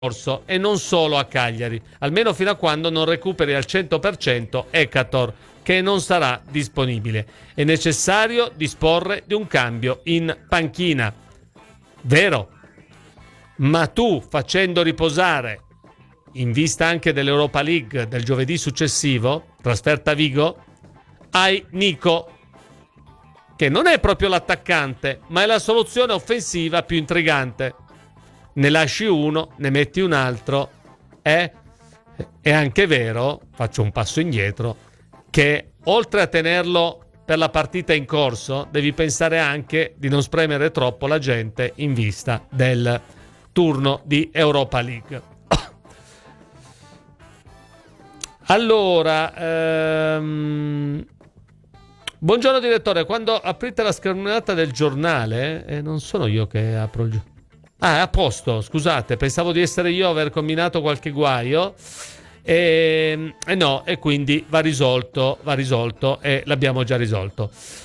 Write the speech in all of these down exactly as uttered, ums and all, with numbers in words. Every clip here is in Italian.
corso e non solo a Cagliari, almeno fino a quando non recuperi al cento per cento Ekator, che non sarà disponibile. È necessario disporre di un cambio in panchina. Vero? Ma tu, facendo riposare, in vista anche dell'Europa League del giovedì successivo, trasferta a Vigo, hai Nico, che non è proprio l'attaccante, ma è la soluzione offensiva più intrigante. Ne lasci uno, ne metti un altro. È, è anche vero, faccio un passo indietro, che oltre a tenerlo per la partita in corso, devi pensare anche di non spremere troppo la gente in vista del turno di Europa League. Allora, ehm... buongiorno direttore, quando aprite la schermata del giornale, eh, non sono io che apro il giornale. Ah, è a posto, scusate, pensavo di essere io a aver combinato qualche guaio. E, e no, e quindi va risolto, va risolto e l'abbiamo già risolto.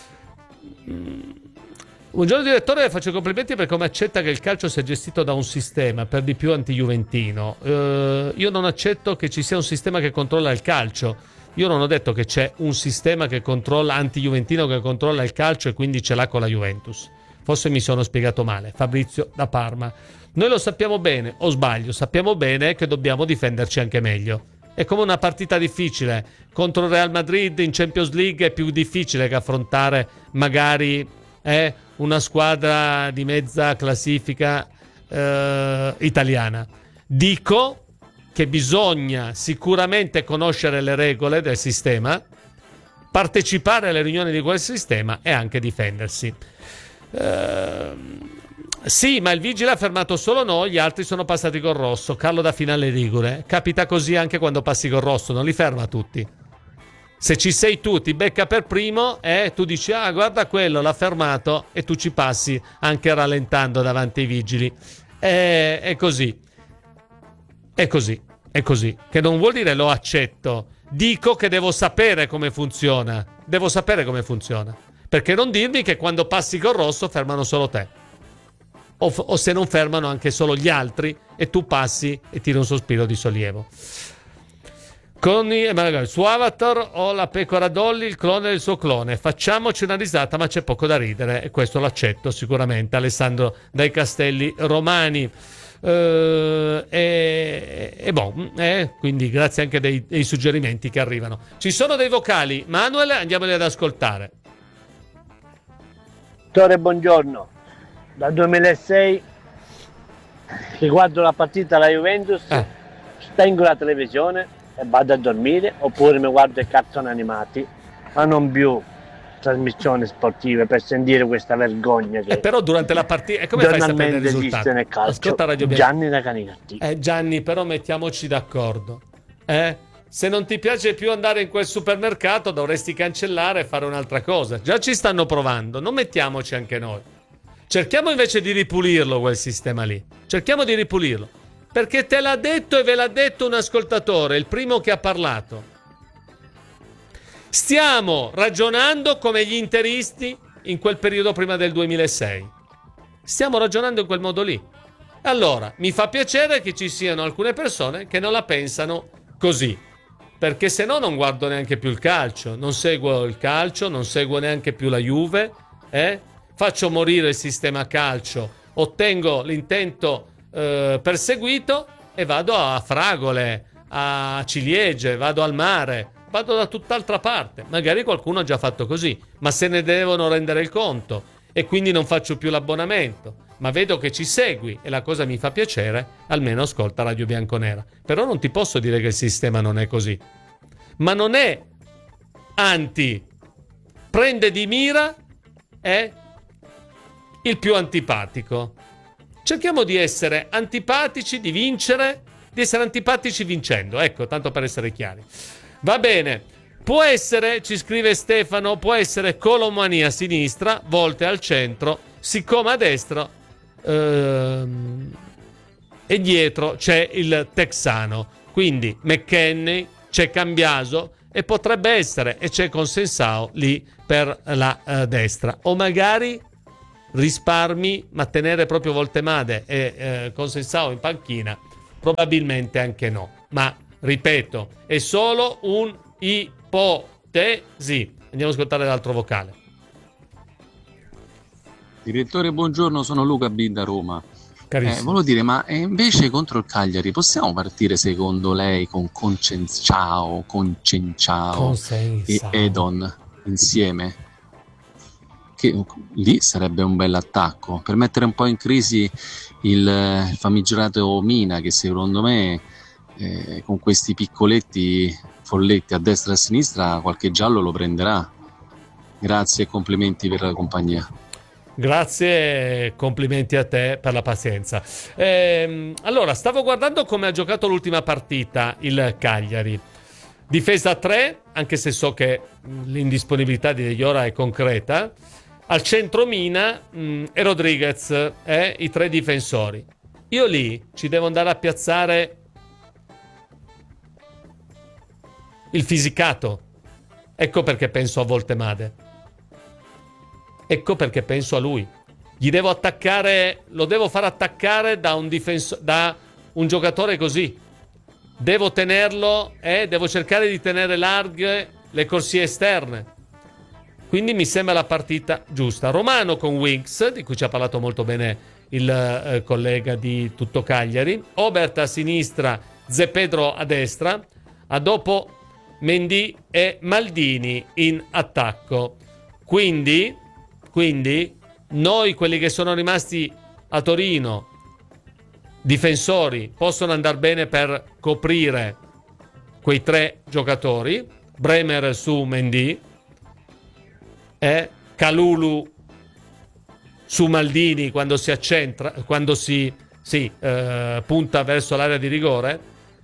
Buongiorno direttore, faccio complimenti per come accetta che il calcio sia gestito da un sistema, per di più anti-juventino. Uh, io non accetto che ci sia un sistema che controlla il calcio. Io non ho detto che c'è un sistema che controlla anti-juventino che controlla il calcio e quindi ce l'ha con la Juventus. Forse mi sono spiegato male. Fabrizio da Parma. Noi lo sappiamo bene, o sbaglio, sappiamo bene che dobbiamo difenderci anche meglio. È come una partita difficile. Contro il Real Madrid in Champions League è più difficile che affrontare magari eh, una squadra di mezza classifica eh, italiana. Dico che bisogna sicuramente conoscere le regole del sistema, partecipare alle riunioni di quel sistema e anche difendersi. Uh, sì, ma il vigile ha fermato solo noi, gli altri sono passati col rosso. Carlo da Finale Ligure. Capita così anche quando passi col rosso, non li ferma tutti. Se ci sei tu, ti becca per primo e eh, tu dici ah guarda quello, l'ha fermato, e tu ci passi anche rallentando davanti ai vigili. È, è così. È così, è così. Che non vuol dire lo accetto. Dico che devo sapere come funziona. Devo sapere come funziona. Perché non dirmi che quando passi col rosso fermano solo te. O, o se non fermano anche solo gli altri e tu passi e tiri un sospiro di sollievo. Con il suo avatar ho la pecora Dolly, il clone del suo clone. Facciamoci una risata, ma c'è poco da ridere. E questo lo accetto sicuramente. Alessandro dai Castelli Romani. Uh, e, e bon, eh, quindi grazie anche dei, dei suggerimenti che arrivano. Ci sono dei vocali, Manuel, andiamoli ad ascoltare. Dottore, buongiorno. Dal duemilasei che guardo la partita alla Juventus, eh. spengo la televisione e vado a dormire, oppure mi guardo i cartoni animati, ma non più trasmissioni sportive per sentire questa vergogna che eh, però durante la partita e come fai a sapere il risultato? Nel calcio. Ascolta Radio Gianni da Canicattì. Eh Gianni, però mettiamoci d'accordo. Eh? Se non ti piace più andare in quel supermercato, dovresti cancellare e fare un'altra cosa. Già ci stanno provando, non mettiamoci anche noi. Cerchiamo invece di ripulirlo quel sistema lì. Cerchiamo di ripulirlo. Perché te l'ha detto e ve l'ha detto un ascoltatore, il primo che ha parlato. Stiamo ragionando come gli interisti in quel periodo prima del duemilasei. Stiamo ragionando in quel modo lì. Allora, mi fa piacere che ci siano alcune persone che non la pensano così. Perché se no non guardo neanche più il calcio. Non seguo il calcio, non seguo neanche più la Juve. Eh? Faccio morire il sistema calcio. Ottengo l'intento eh, perseguito e vado a fragole, a ciliegie, vado al mare. Vado da tutt'altra parte. Magari qualcuno ha già fatto così, ma se ne devono rendere il conto e quindi non faccio più l'abbonamento. Ma vedo che ci segui e la cosa mi fa piacere, almeno ascolta Radio Bianconera. Però non ti posso dire che il sistema non è così. Ma non è anti. Prende di mira è il più antipatico. Cerchiamo di essere antipatici, di vincere, di essere antipatici vincendo. Ecco, tanto per essere chiari. Va bene, può essere, ci scrive Stefano, può essere Colomani a sinistra, Volte al centro, siccome a destra ehm, e dietro c'è il texano, quindi McKennie, c'è Cambiaso e potrebbe essere, e c'è Consensao lì per la eh, destra, o magari risparmi, ma tenere proprio Voltemade e eh, Consensao in panchina Probabilmente anche no, ma ripeto, è solo un'ipotesi. Andiamo ad ascoltare l'altro vocale. Direttore, buongiorno, sono Luca B da Roma. Carissimo. Eh, volevo dire, ma eh, invece contro il Cagliari possiamo partire secondo lei con Concenciao, Concenciao e Edon insieme? Che lì sarebbe un bel attacco per mettere un po' in crisi il, il famigerato Mina, che secondo me eh, con questi piccoletti folletti a destra e a sinistra qualche giallo lo prenderà. Grazie e complimenti per la compagnia. Grazie e complimenti a te per la pazienza. Ehm, allora, stavo guardando come ha giocato l'ultima partita il Cagliari. Difesa a tre, anche se so che l'indisponibilità di De Jora è concreta. Al centro Mina mh, e Rodriguez, eh, i tre difensori. Io lì ci devo andare a piazzare il fisicato. Ecco perché penso a Voltemade. Ecco perché penso a lui. Gli devo attaccare, lo devo far attaccare da un difensore, da un giocatore così. Devo tenerlo e eh, devo cercare di tenere larghe le corsie esterne. Quindi mi sembra la partita giusta. Romano con Winks, di cui ci ha parlato molto bene il eh, collega di Tutto Cagliari. Obert a sinistra, Zepedro a destra. A dopo Mendy e Maldini in attacco. Quindi... Quindi noi, quelli che sono rimasti a Torino, difensori, possono andare bene per coprire quei tre giocatori. Bremer su Mendy e Kalulu su Maldini quando si accentra, quando si, si eh, punta verso l'area di rigore.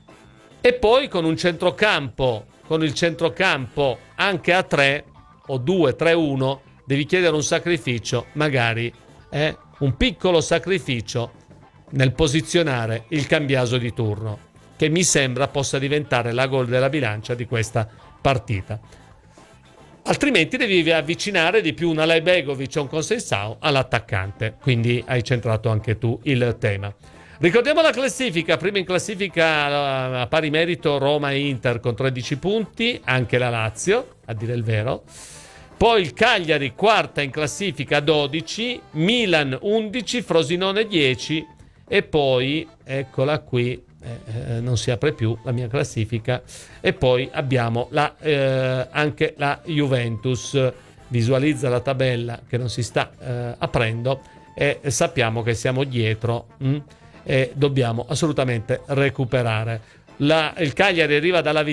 E poi con un centrocampo, con il centrocampo anche a tre o due tre uno, devi chiedere un sacrificio, magari eh, un piccolo sacrificio nel posizionare il Cambiaso di turno, che mi sembra possa diventare la gol della bilancia di questa partita. Altrimenti devi avvicinare di più un Alaibegovic o un Consensao all'attaccante, quindi hai centrato anche tu il tema. Ricordiamo la classifica: prima in classifica a pari merito Roma e Inter con tredici punti, anche la Lazio, a dire il vero. Poi il Cagliari quarta in classifica dodici, Milan undici, Frosinone dieci e poi, eccola qui, eh, eh, non si apre più la mia classifica, e poi abbiamo la, eh, anche la Juventus. Visualizza la tabella che non si sta eh, aprendo e sappiamo che siamo dietro mh, e dobbiamo assolutamente recuperare. La, il Cagliari arriva dalla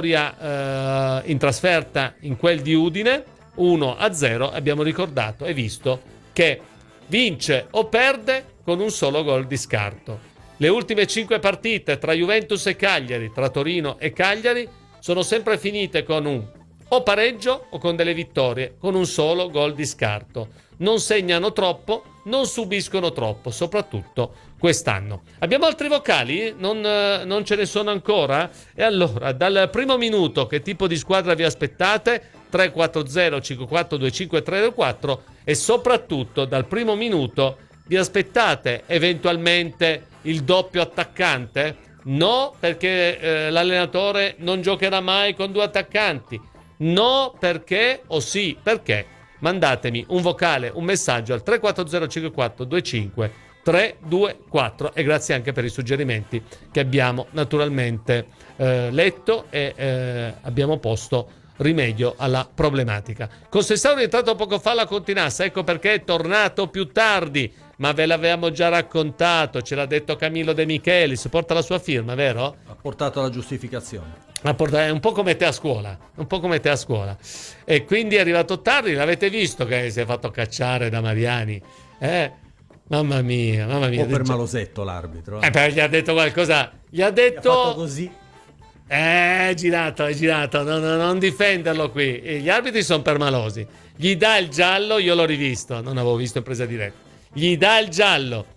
vittoria eh, in trasferta in quel di Udine, uno a zero, abbiamo ricordato e visto che vince o perde con un solo gol di scarto. Le ultime cinque partite tra Juventus e Cagliari, tra Torino e Cagliari, sono sempre finite con un o pareggio o con delle vittorie, con un solo gol di scarto. Non segnano troppo, non subiscono troppo, soprattutto quest'anno. Abbiamo altri vocali? Non, eh, non ce ne sono ancora? E allora, dal primo minuto, che tipo di squadra vi aspettate? tre quattro zero cinque quattro due cinque tre quattro. E soprattutto dal primo minuto vi aspettate eventualmente il doppio attaccante? No, perché eh, l'allenatore non giocherà mai con due attaccanti. No, perché o sì, perché? Mandatemi un vocale, un messaggio al tre quattro zero cinque quattro due cinque tre due quattro e grazie anche per i suggerimenti che abbiamo naturalmente eh, letto e eh, abbiamo posto rimedio alla problematica. Consensao è entrato poco fa alla Continassa, ecco perché è tornato più tardi, ma ve l'avevamo già raccontato, ce l'ha detto Camillo De Michelis, porta la sua firma, vero? Ha portato la giustificazione. Ha portato, è un po' come te a scuola, un po' come te a scuola. E quindi è arrivato tardi, l'avete visto che si è fatto cacciare da Mariani, eh? Mamma mia, mamma mia. Un po' per malosetto l'arbitro. Eh, però gli ha detto qualcosa, gli ha detto... Gli ha fatto così. Eh, è girato, è girato, non, non, non difenderlo qui. Gli arbitri sono permalosi. Gli dà il giallo, io l'ho rivisto, non avevo visto in presa diretta. Gli dà il giallo,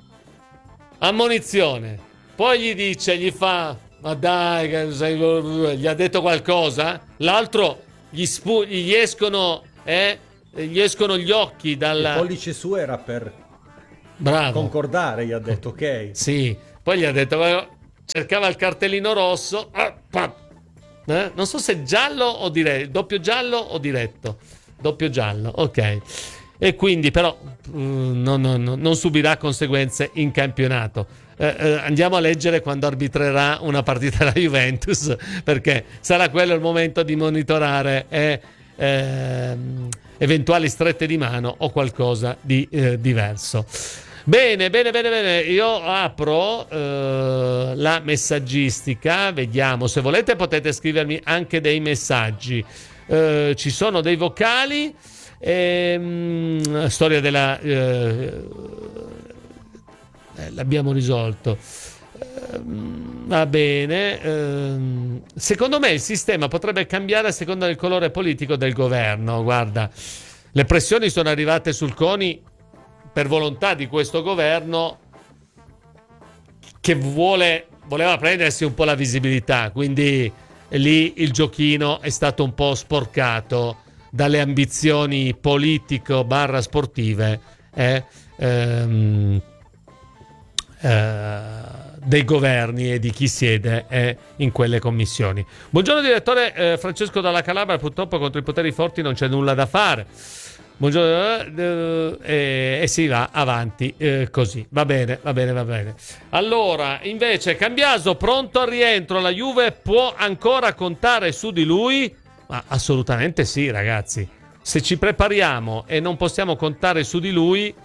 ammonizione. Poi gli dice, gli fa, ma dai, gli ha detto qualcosa. L'altro gli, spu- gli escono, eh, gli escono gli occhi dalla... Il pollice su era per Bravo. concordare, gli ha detto ok. Sì, poi gli ha detto, cercava il cartellino rosso, eh? Non so se giallo o diretto, doppio giallo o diretto, doppio giallo, ok. E quindi però uh, non, non, non subirà conseguenze in campionato. Eh, eh, andiamo a leggere quando arbitrerà una partita la Juventus, perché sarà quello il momento di monitorare eh, eh, eventuali strette di mano o qualcosa di eh, diverso. Bene, bene, bene, bene. Io apro eh, la messaggistica, vediamo, se volete potete scrivermi anche dei messaggi. Eh, ci sono dei vocali. Ehm, storia della eh, eh, l'abbiamo risolto. Ehm, va bene. Ehm, secondo me il sistema potrebbe cambiare a seconda del colore politico del governo. Guarda, le pressioni sono arrivate sul CONI per volontà di questo governo, che vuole voleva prendersi un po' la visibilità, quindi lì il giochino è stato un po' sporcato dalle ambizioni politico barra sportive eh, ehm, eh, dei governi e di chi siede eh, in quelle commissioni. Buongiorno direttore, eh, Francesco dalla Calabria. Purtroppo contro i poteri forti non c'è nulla da fare. Buongiorno, eh, e si va avanti eh, così. Va bene, va bene, va bene. Allora, invece, Cambiaso pronto al rientro. La Juve può ancora contare su di lui? Ma assolutamente sì, ragazzi. Se ci prepariamo e non possiamo contare su di lui,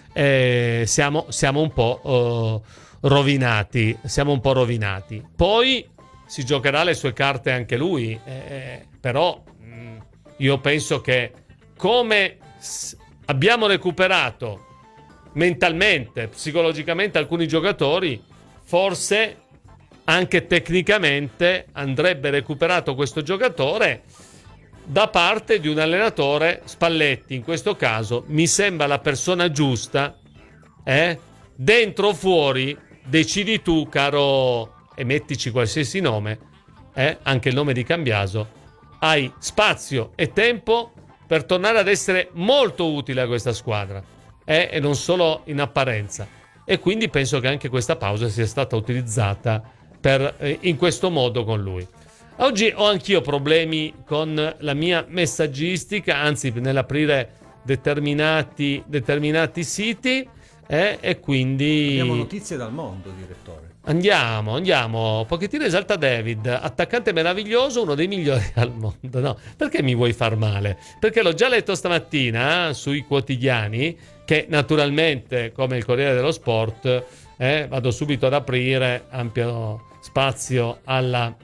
eh, siamo, siamo un po' oh, rovinati. Siamo un po' rovinati. Poi si giocherà le sue carte anche lui. Eh, però mh, io penso che come abbiamo recuperato mentalmente, psicologicamente alcuni giocatori, forse anche tecnicamente andrebbe recuperato questo giocatore da parte di un allenatore. Spalletti in questo caso mi sembra la persona giusta, eh? Dentro o fuori decidi tu, caro, e mettici qualsiasi nome, eh? Anche il nome di Cambiaso. Hai spazio e tempo per tornare ad essere molto utile a questa squadra eh? E non solo in apparenza. E quindi penso che anche questa pausa sia stata utilizzata per, eh, in questo modo con lui. Oggi ho anch'io problemi con la mia messaggistica, anzi nell'aprire determinati, determinati siti eh? E quindi abbiamo notizie dal mondo, direttore. Andiamo, andiamo. Un pochettino esalta David, attaccante meraviglioso, uno dei migliori al mondo. No, perché mi vuoi far male? Perché l'ho già letto stamattina eh, sui quotidiani, che naturalmente, come il Corriere dello Sport, eh, vado subito ad aprire ampio spazio alla...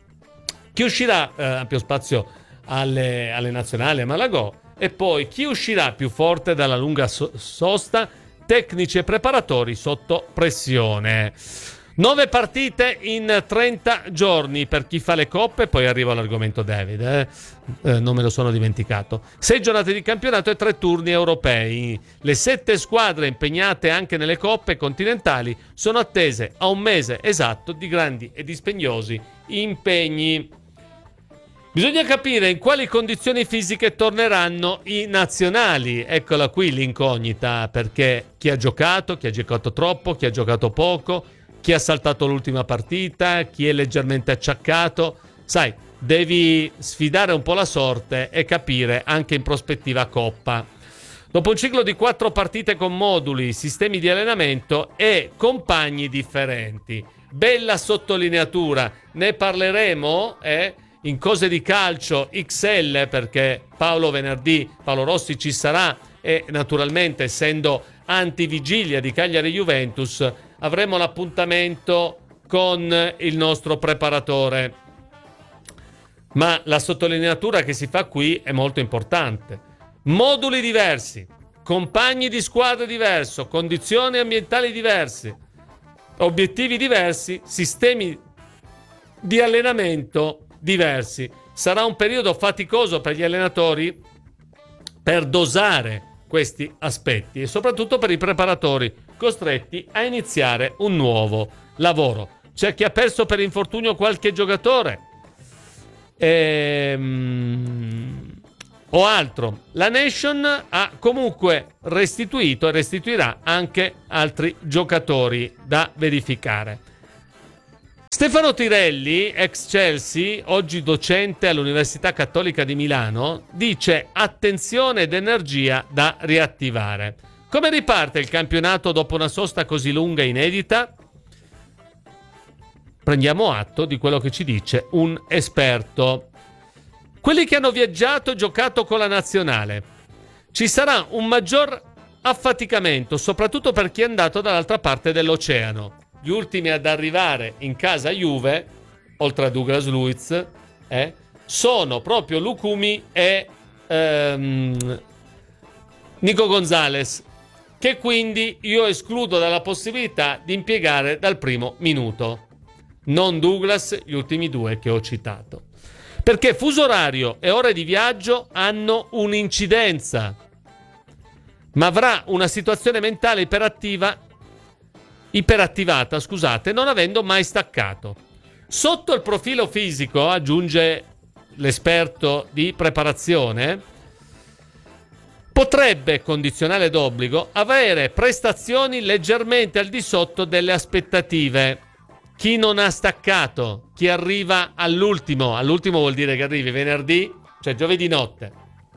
Chi uscirà eh, ampio spazio alle, alle nazionali a Malagò, e poi chi uscirà più forte dalla lunga so- sosta, tecnici e preparatori sotto pressione. Nove partite in trenta giorni per chi fa le coppe, poi arrivo all'argomento David, eh? Eh, non me lo sono dimenticato. Sei giornate di campionato e tre turni europei. Le sette squadre impegnate anche nelle coppe continentali sono attese a un mese esatto di grandi e dispendiosi impegni. Bisogna capire in quali condizioni fisiche torneranno i nazionali. Eccola qui l'incognita, perché chi ha giocato, chi ha giocato troppo, chi ha giocato poco, chi ha saltato l'ultima partita, chi è leggermente acciaccato. Sai, devi sfidare un po' la sorte e capire anche in prospettiva Coppa. Dopo un ciclo di quattro partite con moduli, sistemi di allenamento e compagni differenti. Bella sottolineatura, ne parleremo eh, in Cose di Calcio X L, perché Paolo venerdì, Paolo Rossi ci sarà, e naturalmente essendo antivigilia di Cagliari Juventus avremo l'appuntamento con il nostro preparatore. Ma la sottolineatura che si fa qui è molto importante. Moduli diversi, compagni di squadra diversi, condizioni ambientali diverse, obiettivi diversi, sistemi di allenamento diversi. Sarà un periodo faticoso per gli allenatori per dosare questi aspetti e soprattutto per i preparatori costretti a iniziare un nuovo lavoro. C'è chi ha perso per infortunio qualche giocatore ehm, o altro. La Nation ha comunque restituito e restituirà anche altri giocatori da verificare. Stefano Tirelli, ex Chelsea, oggi docente all'Università Cattolica di Milano, dice: attenzione ed energia da riattivare. Come riparte il campionato dopo una sosta così lunga e inedita? Prendiamo atto di quello che ci dice un esperto. Quelli che hanno viaggiato e giocato con la nazionale. Ci sarà un maggior affaticamento, soprattutto per chi è andato dall'altra parte dell'oceano. Gli ultimi ad arrivare in casa Juve, oltre a Douglas Luiz, eh, sono proprio Lucumi e ehm, Nico Gonzalez, che quindi io escludo dalla possibilità di impiegare dal primo minuto. Non Douglas, gli ultimi due che ho citato. Perché fuso orario e ore di viaggio hanno un'incidenza, ma avrà una situazione mentale iperattiva iperattivata, scusate, non avendo mai staccato. Sotto il profilo fisico, aggiunge l'esperto di preparazione, potrebbe, condizionale d'obbligo, avere prestazioni leggermente al di sotto delle aspettative. Chi non ha staccato, chi arriva all'ultimo, all'ultimo vuol dire che arrivi venerdì, cioè giovedì notte,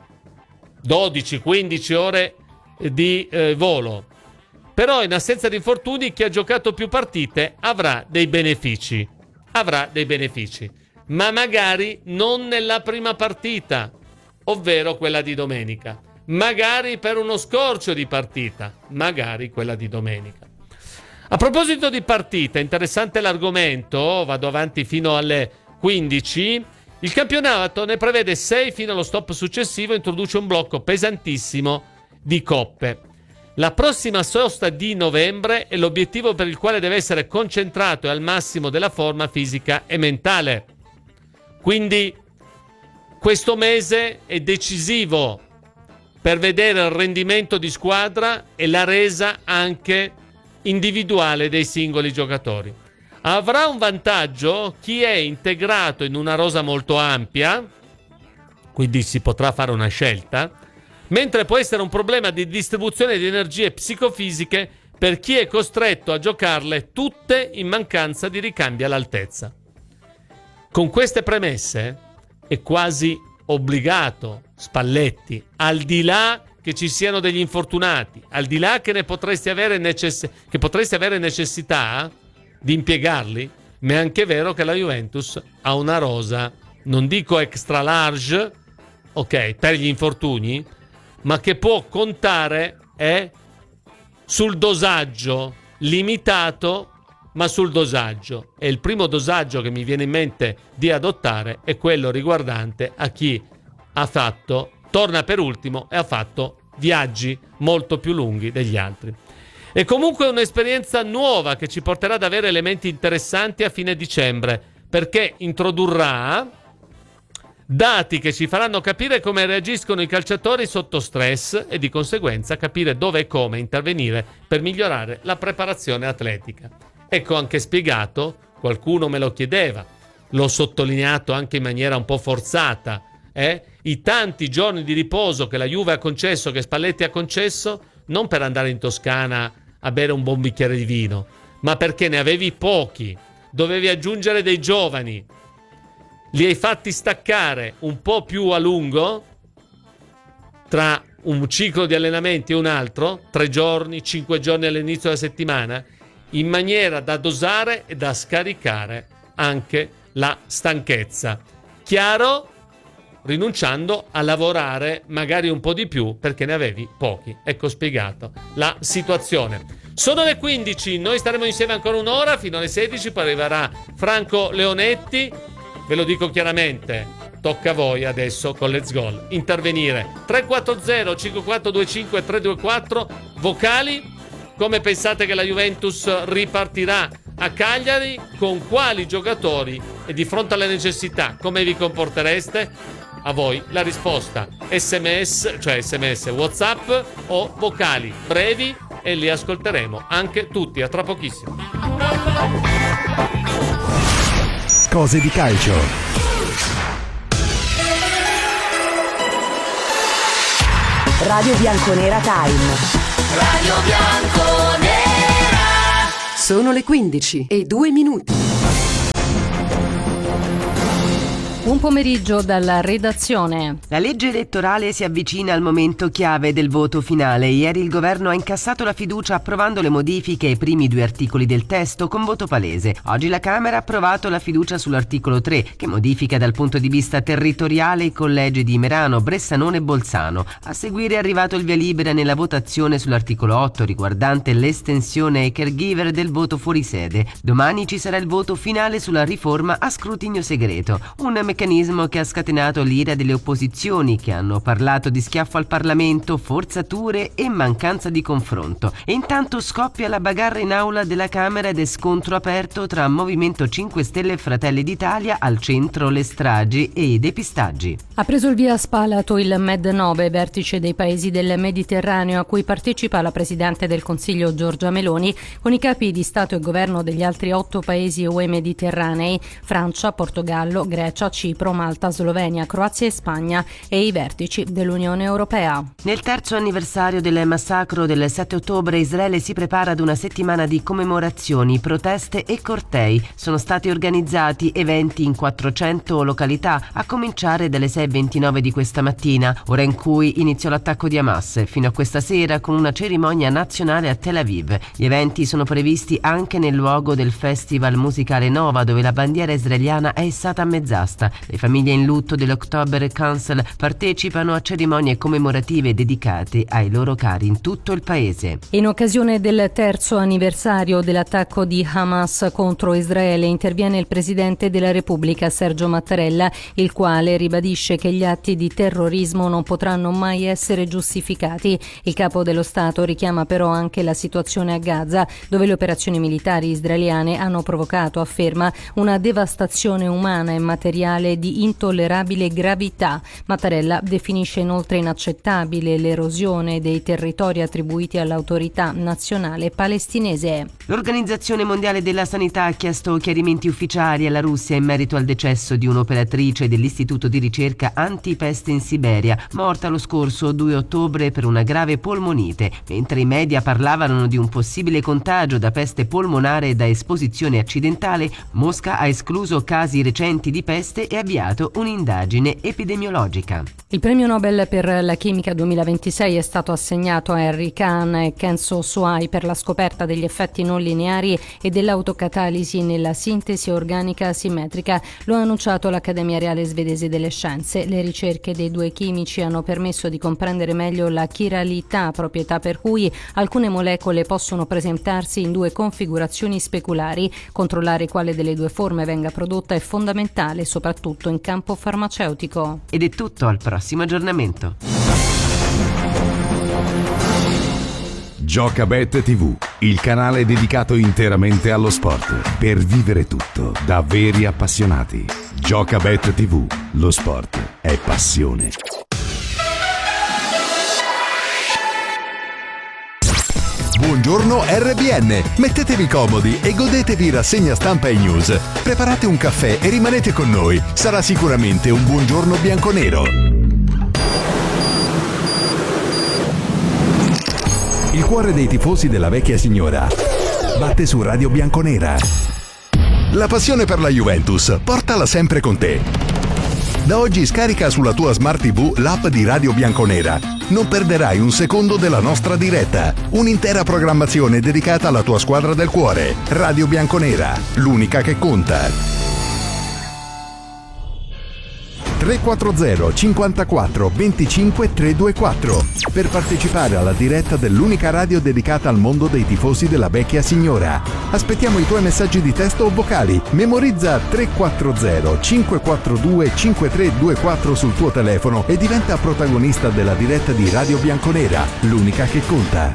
dodici quindici ore di eh, volo. Però in assenza di infortuni chi ha giocato più partite avrà dei benefici, avrà dei benefici, ma magari non nella prima partita, ovvero quella di domenica, magari per uno scorcio di partita, magari quella di domenica. A proposito di partita, interessante l'argomento, vado avanti fino alle quindici, il campionato ne prevede sei fino allo stop successivo, introduce un blocco pesantissimo di coppe. La prossima sosta di novembre è l'obiettivo per il quale deve essere concentrato e al massimo della forma fisica e mentale. Quindi questo mese è decisivo per vedere il rendimento di squadra e la resa anche individuale dei singoli giocatori. Avrà un vantaggio chi è integrato in una rosa molto ampia, quindi si potrà fare una scelta, mentre può essere un problema di distribuzione di energie psicofisiche per chi è costretto a giocarle tutte in mancanza di ricambi all'altezza. Con queste premesse è quasi obbligato Spalletti, al di là che ci siano degli infortunati, al di là che ne potresti avere, necess- che potresti avere necessità di impiegarli, ma è anche vero che la Juventus ha una rosa, non dico extra large, ok, per gli infortuni, ma che può contare eh, sul dosaggio limitato, ma sul dosaggio. E il primo dosaggio che mi viene in mente di adottare è quello riguardante a chi ha fatto, torna per ultimo e ha fatto viaggi molto più lunghi degli altri. È comunque un'esperienza nuova che ci porterà ad avere elementi interessanti a fine dicembre, perché introdurrà dati che ci faranno capire come reagiscono i calciatori sotto stress e di conseguenza capire dove e come intervenire per migliorare la preparazione atletica. Ecco anche spiegato, qualcuno me lo chiedeva, l'ho sottolineato anche in maniera un po' forzata, eh? I tanti giorni di riposo che la Juve ha concesso, che Spalletti ha concesso, non per andare in Toscana a bere un buon bicchiere di vino, ma perché ne avevi pochi, dovevi aggiungere dei giovani, li hai fatti staccare un po' più a lungo tra un ciclo di allenamenti e un altro, tre giorni, cinque giorni all'inizio della settimana, in maniera da dosare e da scaricare anche la stanchezza. Chiaro? Rinunciando a lavorare magari un po' di più perché ne avevi pochi. Ecco spiegato la situazione. Sono le quindici, noi staremo insieme ancora un'ora fino alle sedici, poi arriverà Franco Leonetti. Ve lo dico chiaramente, tocca a voi adesso con Let's Goal intervenire. Tre quattro zero cinque quattro due cinque tre due quattro, vocali, come pensate che la Juventus ripartirà a Cagliari, con quali giocatori e di fronte alle necessità come vi comportereste? A voi la risposta, sms, cioè sms, WhatsApp o vocali brevi, e li ascolteremo anche tutti. A tra pochissimo. Cose di calcio. Radio Bianconera Time. Radio Bianconera. Sono le quindici e due minuti. Un pomeriggio dalla redazione. La legge elettorale si avvicina al momento chiave del voto finale. Ieri il governo ha incassato la fiducia approvando le modifiche ai primi due articoli del testo con voto palese. Oggi la Camera ha approvato la fiducia sull'articolo tre, che modifica dal punto di vista territoriale i collegi di Merano, Bressanone e Bolzano. A seguire è arrivato il via libera nella votazione sull'articolo otto riguardante l'estensione ai caregiver del voto fuori sede. Domani ci sarà il voto finale sulla riforma a scrutinio segreto. Un meccanismo che ha scatenato l'ira delle opposizioni, che hanno parlato di schiaffo al Parlamento, forzature e mancanza di confronto. E intanto scoppia la bagarre in aula della Camera ed è scontro aperto tra Movimento cinque Stelle e Fratelli d'Italia, al centro le stragi e i depistaggi. Ha preso il via spalato il Med nove, vertice dei paesi del Mediterraneo, a cui partecipa la Presidente del Consiglio Giorgia Meloni, con i capi di Stato e Governo degli altri otto paesi U E mediterranei: Francia, Portogallo, Grecia, Cipro, Malta, Slovenia, Croazia e Spagna, e i vertici dell'Unione Europea. Nel terzo anniversario del massacro del sette ottobre, Israele si prepara ad una settimana di commemorazioni, proteste e cortei. Sono stati organizzati eventi in quattrocento località, a cominciare dalle sei e ventinove di questa mattina, ora in cui iniziò l'attacco di Hamas, fino a questa sera con una cerimonia nazionale a Tel Aviv. Gli eventi sono previsti anche nel luogo del festival musicale Nova, dove la bandiera israeliana è issata a mezz'asta. Le famiglie in lutto dell'October Council partecipano a cerimonie commemorative dedicate ai loro cari in tutto il paese. In occasione del terzo anniversario dell'attacco di Hamas contro Israele interviene il Presidente della Repubblica Sergio Mattarella, il quale ribadisce che gli atti di terrorismo non potranno mai essere giustificati. Il capo dello Stato richiama però anche la situazione a Gaza, dove le operazioni militari israeliane hanno provocato, afferma, una devastazione umana e materiale di intollerabile gravità. Mattarella definisce inoltre inaccettabile l'erosione dei territori attribuiti all'autorità nazionale palestinese. L'Organizzazione Mondiale della Sanità ha chiesto chiarimenti ufficiali alla Russia in merito al decesso di un'operatrice dell'Istituto di ricerca antipeste in Siberia, morta lo scorso due ottobre per una grave polmonite. Mentre i media parlavano di un possibile contagio da peste polmonare e da esposizione accidentale, Mosca ha escluso casi recenti di peste e ha avviato un'indagine epidemiologica. Il premio Nobel per la chimica duemilaventisei è stato assegnato a Henry Kahn e Kenzo Suai per la scoperta degli effetti non lineari e dell'autocatalisi nella sintesi organica asimmetrica. Lo ha annunciato l'Accademia Reale Svedese delle Scienze. Le ricerche dei due chimici hanno permesso di comprendere meglio la chiralità, proprietà per cui alcune molecole possono presentarsi in due configurazioni speculari. Controllare quale delle due forme venga prodotta è fondamentale, soprattutto in campo farmaceutico. Ed è tutto, al prossimo aggiornamento. Giocabet tivù, il canale dedicato interamente allo sport, per vivere tutto da veri appassionati. Giocabet tivù, lo sport è passione. Buongiorno R B N, mettetevi comodi e godetevi rassegna stampa e news. Preparate un caffè e rimanete con noi, sarà sicuramente un buongiorno bianconero. Il cuore dei tifosi della vecchia signora batte su Radio Bianconera. La passione per la Juventus, portala sempre con te. Da oggi scarica sulla tua Smart tivù l'app di Radio Bianconera. Non perderai un secondo della nostra diretta. Un'intera programmazione dedicata alla tua squadra del cuore. Radio Bianconera, l'unica che conta. tre quattro zero cinquantaquattro venticinque trecentoventiquattro per partecipare alla diretta dell'unica radio dedicata al mondo dei tifosi della vecchia signora. Aspettiamo i tuoi messaggi di testo o vocali. Memorizza tre quattro zero cinque quattro due cinque tre due quattro sul tuo telefono e diventa protagonista della diretta di Radio Bianconera, l'unica che conta.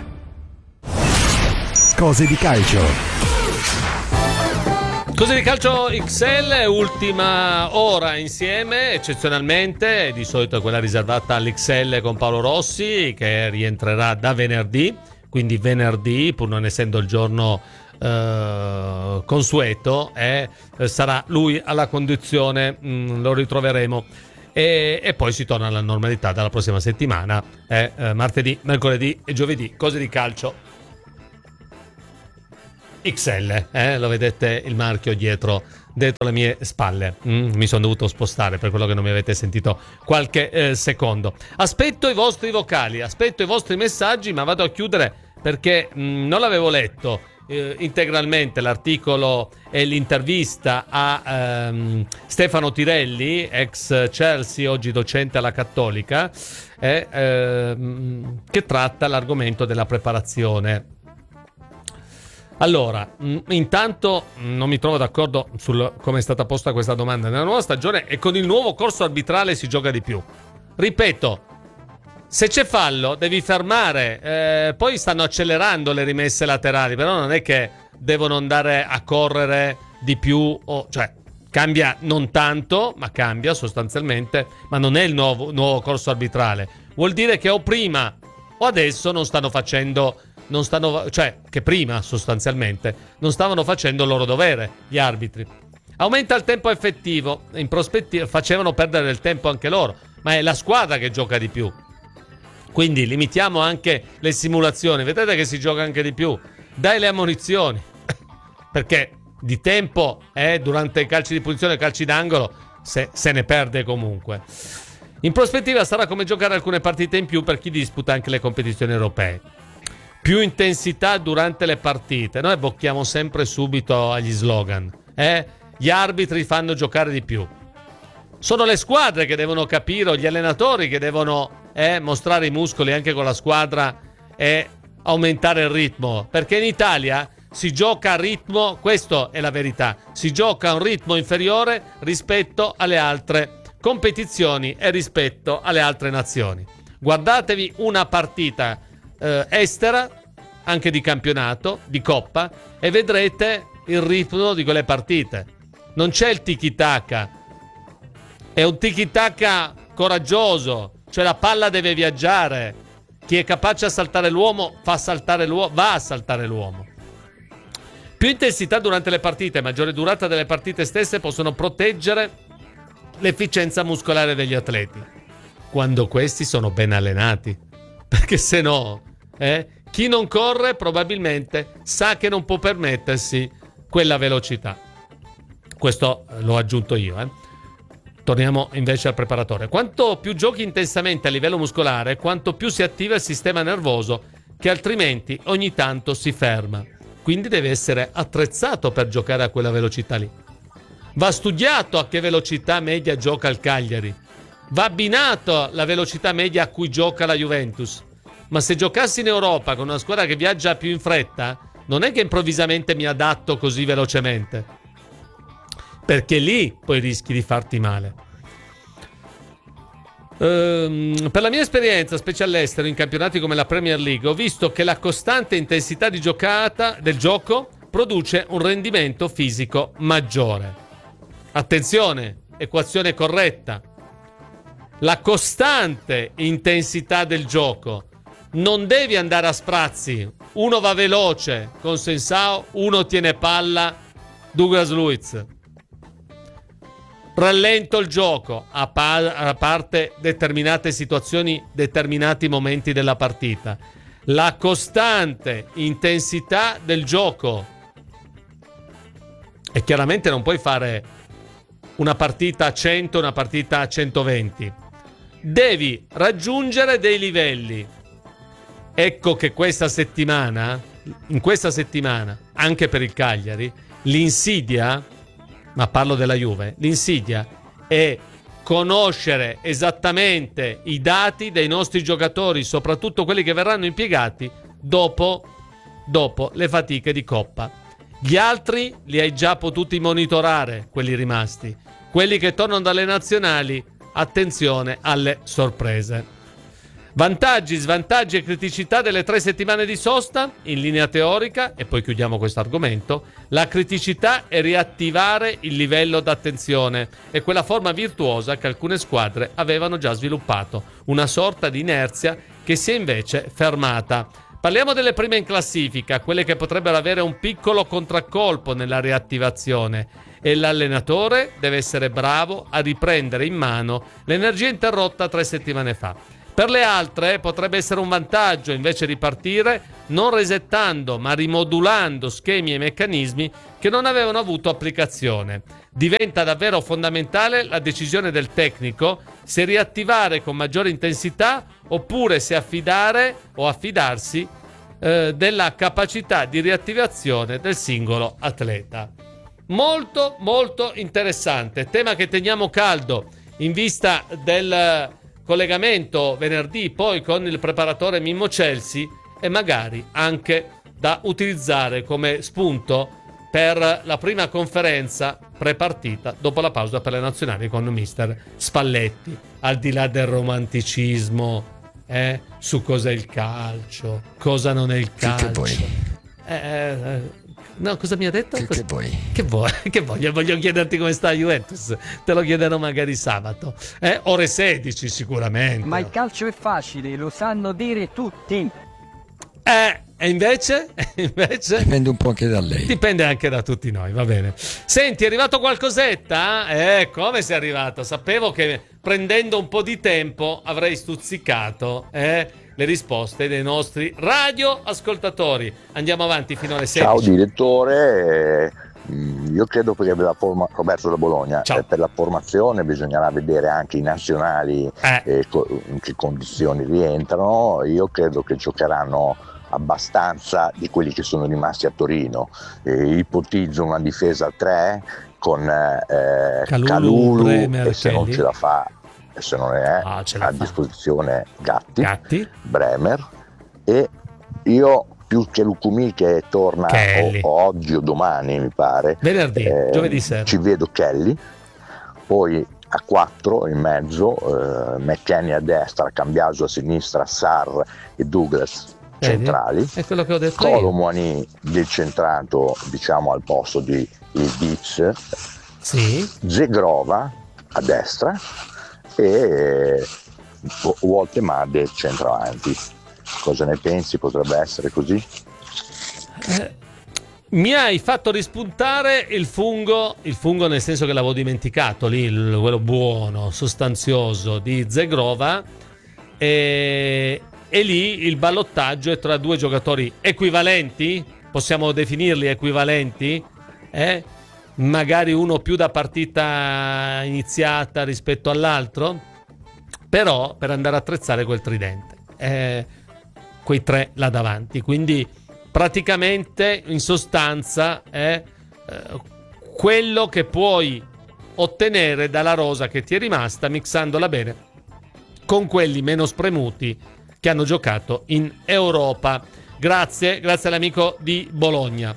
Cose di calcio. Cose di calcio X L, ultima ora insieme, eccezionalmente, di solito è quella riservata all'X L con Paolo Rossi, che rientrerà da venerdì, quindi venerdì, pur non essendo il giorno eh, consueto, eh, sarà lui alla conduzione, mh, lo ritroveremo. E, e poi si torna alla normalità dalla prossima settimana, eh, eh, martedì, mercoledì e giovedì. Cose di calcio X L, eh? Lo vedete il marchio dietro dietro le mie spalle. Mm, mi sono dovuto spostare per quello che non mi avete sentito qualche eh, secondo. Aspetto i vostri vocali, aspetto i vostri messaggi, ma vado a chiudere perché mh, non l'avevo letto eh, integralmente l'articolo e l'intervista a ehm, Stefano Tirelli, ex Chelsea, oggi docente alla Cattolica, eh, ehm, che tratta l'argomento della preparazione. Allora, mh, intanto mh, non mi trovo d'accordo sul come è stata posta questa domanda. Nella nuova stagione e con il nuovo corso arbitrale si gioca di più. Ripeto, se c'è fallo devi fermare, eh, poi stanno accelerando le rimesse laterali, però non è che devono andare a correre di più, o, cioè cambia non tanto, ma cambia sostanzialmente, ma non è il nuovo, nuovo corso arbitrale. Vuol dire che o prima o adesso non stanno facendo, non stanno, cioè che prima sostanzialmente non stavano facendo il loro dovere gli arbitri. Aumenta il tempo effettivo, in prospettiva facevano perdere del tempo anche loro, ma è la squadra che gioca di più. Quindi limitiamo anche le simulazioni, vedete che si gioca anche di più. Dai le ammonizioni, perché di tempo eh, durante i calci di punizione e calci d'angolo se, se ne perde comunque. In prospettiva sarà come giocare alcune partite in più per chi disputa anche le competizioni europee. Più intensità durante le partite. Noi bocchiamo sempre subito agli slogan. Eh? Gli arbitri fanno giocare di più. Sono le squadre che devono capire, o gli allenatori che devono eh, mostrare i muscoli anche con la squadra e aumentare il ritmo. Perché in Italia si gioca a ritmo, questa è la verità, si gioca a un ritmo inferiore rispetto alle altre competizioni e rispetto alle altre nazioni. Guardatevi una partita eh, estera, anche di campionato, di coppa, e vedrete il ritmo di quelle partite. Non c'è il tiki-taka, è un tiki-taka coraggioso, cioè la palla deve viaggiare, chi è capace a saltare l'uomo fa saltare l'uomo, va a saltare l'uomo. Più intensità durante le partite e maggiore durata delle partite stesse possono proteggere l'efficienza muscolare degli atleti, quando questi sono ben allenati, perché se no eh, chi non corre probabilmente sa che non può permettersi quella velocità. Questo l'ho aggiunto io, eh. Torniamo invece al preparatore. Quanto più giochi intensamente a livello muscolare, quanto più si attiva il sistema nervoso, che altrimenti ogni tanto si ferma. Quindi deve essere attrezzato per giocare a quella velocità lì. Va studiato a che velocità media gioca il Cagliari. Va abbinato la velocità media a cui gioca la Juventus. Ma se giocassi in Europa con una squadra che viaggia più in fretta, non è che improvvisamente mi adatto così velocemente. Perché lì poi rischi di farti male. Ehm, per la mia esperienza, specie all'estero, in campionati come la Premier League, ho visto che la costante intensità di giocata del gioco produce un rendimento fisico maggiore. Attenzione, equazione corretta. La costante intensità del gioco. Non devi andare a sprazzi. Uno va veloce con Sensao, uno tiene palla, Douglas Luiz. Rallento il gioco, a, pa- a parte determinate situazioni, determinati momenti della partita. La costante intensità del gioco. E chiaramente non puoi fare una partita a cento, una partita a centoventi. Devi raggiungere dei livelli. Ecco che questa settimana, in questa settimana, anche per il Cagliari, l'insidia, ma parlo della Juve, l'insidia è conoscere esattamente i dati dei nostri giocatori, soprattutto quelli che verranno impiegati dopo, dopo le fatiche di Coppa. Gli altri li hai già potuti monitorare, quelli rimasti. Quelli che tornano dalle nazionali, attenzione alle sorprese. Vantaggi, svantaggi e criticità delle tre settimane di sosta, in linea teorica, e poi chiudiamo questo argomento. La criticità è riattivare il livello d'attenzione e quella forma virtuosa che alcune squadre avevano già sviluppato, una sorta di inerzia che si è invece fermata. Parliamo delle prime in classifica, quelle che potrebbero avere un piccolo contraccolpo nella riattivazione, e l'allenatore deve essere bravo a riprendere in mano l'energia interrotta tre settimane fa. Per le altre potrebbe essere un vantaggio invece ripartire non resettando ma rimodulando schemi e meccanismi che non avevano avuto applicazione. diventa davvero fondamentale la decisione del tecnico se riattivare con maggiore intensità oppure se affidare o affidarsi eh, della capacità di riattivazione del singolo atleta. Molto molto interessante, tema che teniamo caldo in vista del collegamento venerdì poi con il preparatore Mimmo Celsi e magari anche da utilizzare come spunto per la prima conferenza prepartita dopo la pausa per le nazionali con mister Spalletti, al di là del romanticismo eh, su cosa è il calcio, cosa non è il calcio. Che vuoi? Eh, eh, no, cosa mi ha detto? Che, cosa... che vuoi? Che vuoi? Che voglio? Voglio chiederti come sta Juventus. Te lo chiederò magari sabato. Eh, ore sedici sicuramente. Ma il calcio è facile, lo sanno dire tutti. Eh, e invece? invece? Dipende un po' anche da lei. Dipende anche da tutti noi, va bene. Senti, è arrivato qualcosetta? Eh, come sei arrivato? Sapevo che prendendo un po' di tempo avrei stuzzicato eh, le risposte dei nostri radioascoltatori. Andiamo avanti fino alle sedici. Ciao direttore, io credo che per la forma... Roberto da Bologna, eh, per la formazione bisognerà vedere anche i nazionali eh. eh, in che condizioni rientrano. Io credo che giocheranno abbastanza di quelli che sono rimasti a Torino. Eh, ipotizzo una difesa a tre con eh, Kalulu, Kalulu Bremer, e se non ce la fa, e se non è ah, a fa. disposizione Gatti, Gatti, Bremer, e io più che Lucumi che torna o, oggi o domani mi pare, venerdì, eh, giovedì sera, ci vedo Kelly, poi a quattro in mezzo, eh, McKennie a destra, Cambiaso a sinistra, Sarr e Douglas centrali. Vedi? È quello che ho detto Colo Muani decentrato, diciamo, al posto di Ildic, sì. Zegrova a destra e Woltemade centravanti. Cosa ne pensi? Potrebbe essere così? Eh, mi hai fatto rispuntare il fungo, il fungo nel senso che l'avevo dimenticato lì, il, quello buono, sostanzioso di Zegrova, e E lì il ballottaggio è tra due giocatori equivalenti, possiamo definirli equivalenti, eh? Magari uno più da partita iniziata rispetto all'altro, però per andare a attrezzare quel tridente, eh, quei tre là davanti. Quindi praticamente in sostanza è eh, quello che puoi ottenere dalla rosa che ti è rimasta mixandola bene con quelli meno spremuti che hanno giocato in Europa. Grazie, grazie all'amico di Bologna.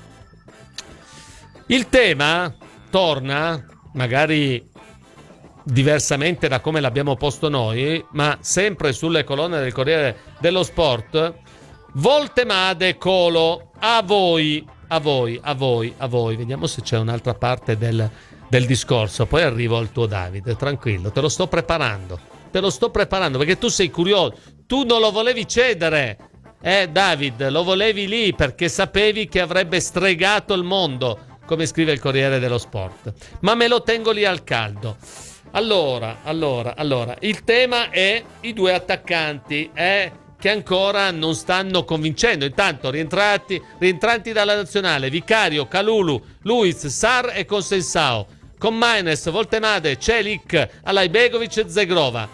Il tema torna, magari diversamente da come l'abbiamo posto noi, ma sempre sulle colonne del Corriere dello Sport. Woltemade Colo, a voi, a voi, a voi, a voi. Vediamo se c'è un'altra parte del, del discorso, poi arrivo al tuo Davide, tranquillo, te lo sto preparando. Te lo sto preparando perché tu sei curioso. Tu non lo volevi cedere, eh David, lo volevi lì perché sapevi che avrebbe stregato il mondo, come scrive il Corriere dello Sport. Ma me lo tengo lì al caldo. Allora, allora, allora, il tema è i due attaccanti, eh, che ancora non stanno convincendo. Intanto rientrati, rientranti dalla nazionale, Vicario, Kalulu, Luiz, Sarr e Consensao. Con Maines, Woltemade, Celik, Alajbegovic e Zegrova.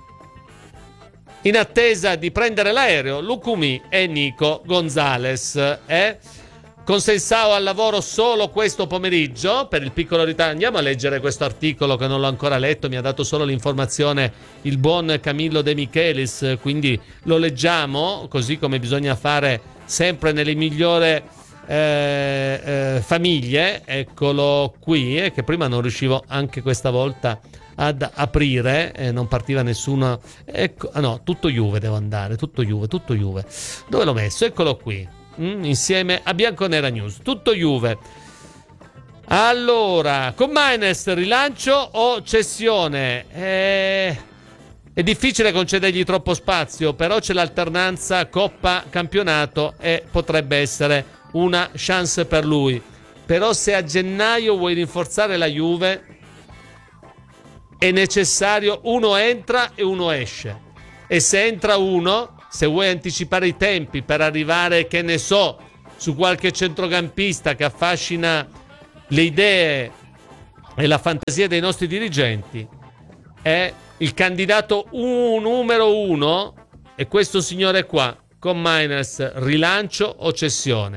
In attesa di prendere l'aereo, Lucumi e Nico Gonzalez. Eh? Consensao al lavoro solo questo pomeriggio per il piccolo ritardo. Andiamo a leggere questo articolo che non l'ho ancora letto, mi ha dato solo l'informazione il buon Camillo De Michelis, quindi lo leggiamo così come bisogna fare sempre nelle migliori eh, eh, famiglie. Eccolo qui, eh, che prima non riuscivo anche questa volta ad aprire, eh, non partiva nessuno. Ecco, ah no, tutto Juve devo andare, tutto Juve, tutto Juve. Dove l'ho messo? Eccolo qui, mm, insieme a Bianconera News, tutto Juve. Allora, con Maines rilancio o cessione? Eh, è difficile concedergli troppo spazio, però c'è l'alternanza Coppa Campionato e potrebbe essere una chance per lui. Però se a gennaio vuoi rinforzare la Juve è necessario, uno entra e uno esce, e se entra uno, se vuoi anticipare i tempi per arrivare, che ne so, su qualche centrocampista che affascina le idee e la fantasia dei nostri dirigenti è il candidato un, numero uno è questo signore qua, con Mainers, rilancio o cessione.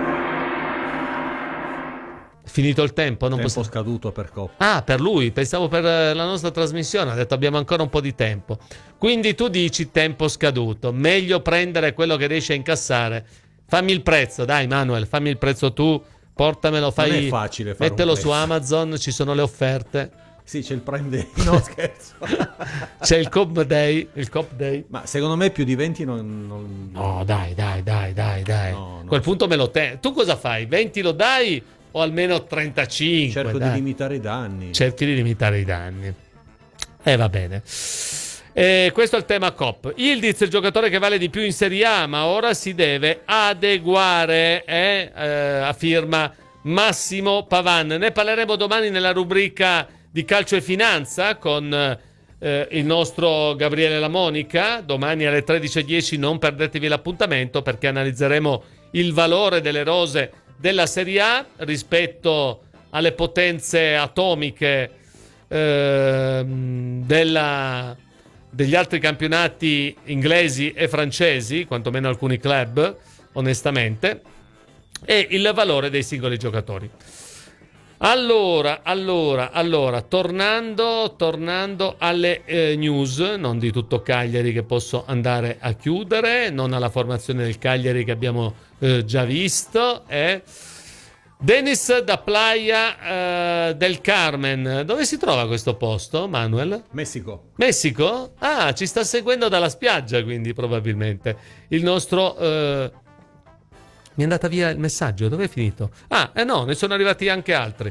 Finito il tempo, non tempo posso... scaduto per Coppa. Ah, per lui, pensavo per la nostra trasmissione, ha detto abbiamo ancora un po' di tempo. Quindi tu dici tempo scaduto, meglio prendere quello che riesci a incassare. Fammi il prezzo, dai Manuel, fammi il prezzo tu, portamelo, fai... Non è facile fare mettelo un su prezzo. Amazon, ci sono le offerte. Sì, c'è il Prime Day, no scherzo. C'è il Cop Day, il Cop Day. Ma secondo me più di venti non... non... No, dai, dai, dai, dai, dai. No, A quel punto me lo te. Tu cosa fai? venti lo dai o almeno trentacinque? Cerco dai. di limitare i danni. Cerchi di limitare i danni. E eh, va bene. E questo è il tema Cop. Yildiz, il giocatore che vale di più in Serie A, ma ora si deve adeguare, eh? Eh, a firma Massimo Pavan. Ne parleremo domani nella rubrica di Calcio e Finanza con eh, il nostro Gabriele Lamonica. Domani alle tredici e dieci non perdetevi l'appuntamento, perché analizzeremo il valore delle rose della Serie A rispetto alle potenze atomiche eh, della, degli altri campionati inglesi e francesi, quantomeno alcuni club, onestamente, e il valore dei singoli giocatori. Allora, allora, allora, tornando, tornando alle eh, news, non di tutto Cagliari che posso andare a chiudere, non alla formazione del Cagliari che abbiamo eh, già visto, eh. Denis da Playa eh, del Carmen. Dove si trova questo posto, Manuel? Messico. Messico? Ah, ci sta seguendo dalla spiaggia, quindi probabilmente. Il nostro... Eh, Mi è andata via il messaggio, dove è finito? Ah, eh no, ne sono arrivati anche altri.